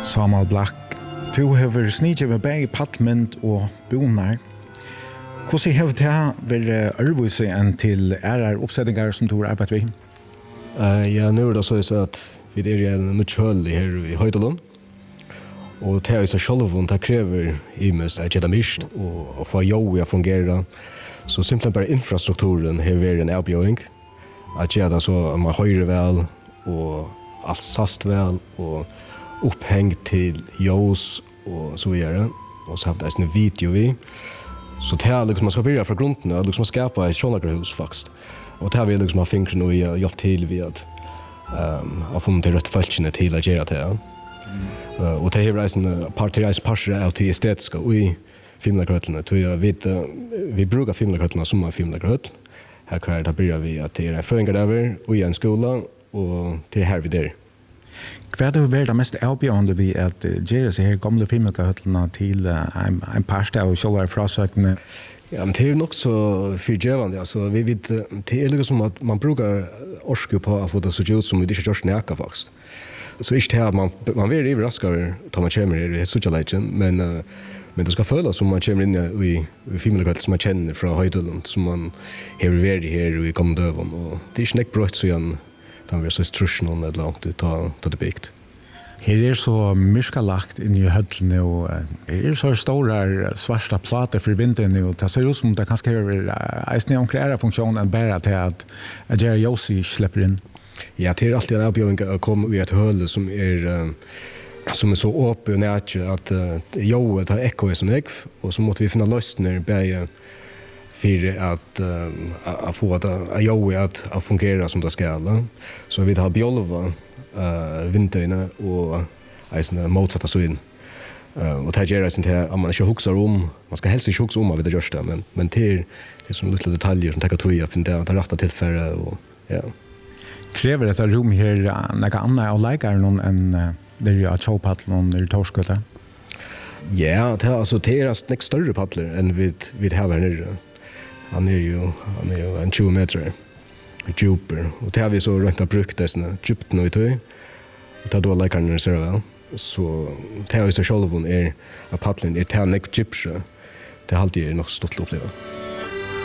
Samuel Black, du har sniget med begge paddmynd og bonar. Hvordan har det vært ærvise enn til oppsetninger som du har arbeidet ved? Ja, nu det så att vi är en mutual här i Höjdalund. Och det är så självont det kräver i mest att det mist och få jobb att fungera. Så simpelt bara infrastrukturen här är en avbjudning. Att göra så man höjer väl och allt sast väl och upphängt till ljus och så vidare. Och så har det en video vi. Så det är liksom man ska börja från grunden och liksom skapa ett sådant faktiskt. Och det har vi liksom har fingren och hjälpt till vid att få till rätt fältene till att göra det. Och det här är en parter av till estetiska i filmlagrötterna. Vi brukar filmlagrötterna som filmlagröt. Här kan det börja vi att det är föringar över och i en skola och det är här vi där. Vad har varit det mest avbjörande vid att göra sig här gamla filmlagrötterna till en parter av själva frasökande? Ja, men det är nog så förgivande. Alltså, det är liksom som att man brukar orska på att få det så ut som vi inte görs näka faktiskt. Så inte det att man vill överraskar när man kommer i socialiten, men det ska följas som man kommer in i filmlaget som man känner från Höjdalund, som man har varit här i kommande ögon. Och det är inte brott så igen, då vi är så struschen eller långt ut ta det byggt. Her så myrskalagt inn i høllene, og her så store svarta plater for vinden, og det ser ut som det kanskje har en omklæra funksjon enn bare til at Jerry Josi slipper inn. Ja, det er alltid en avbjøring å komme i et hølle som er så åpen og nært at joet har ekkoet som ekv, og så måtte vi finne løsninger bare for at få joet at fungere som det skal. Så vi har bjolva vindøyne og eisende motsatta så inn. Og det gjør eisende til at man ikke husker om, man skal helst ikke huske om av det gjørs det, men det er sånne lille detaljer som tenker tog, for det er rett tilfelle, og ja. Krever dette rom her noe annet av leikere enn det er tjåpaddelen eller torskøtte? Ja, det er nek større paddler enn vi har her nere. Han er jo en 20 meter. Djuper. Och det har vi så rätt att brukt det såna djupt nu i tog. Och det då läkaren när ser väl. Så det har ju så självon är att paddlen är tänkligt djupt. Det har alltid nog stått uppleva.